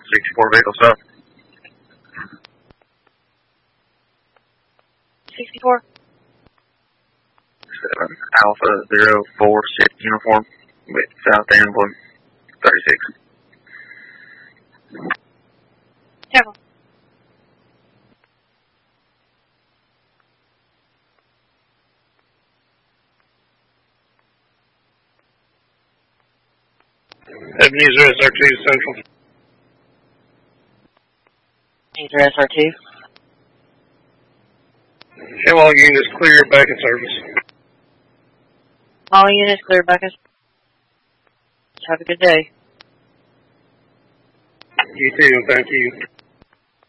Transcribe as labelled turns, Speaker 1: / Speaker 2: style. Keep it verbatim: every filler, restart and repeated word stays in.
Speaker 1: sixty-four vehicle south.
Speaker 2: sixty-four.
Speaker 1: seven Alpha zero four six uniform with South Ambulance thirty-six.
Speaker 2: Careful.
Speaker 3: Ebenezer S R two Central.
Speaker 2: Ebenezer S R two.
Speaker 3: Show all units clear, back in service.
Speaker 2: All units clear, back in. Have a good day.
Speaker 3: You too, thank you.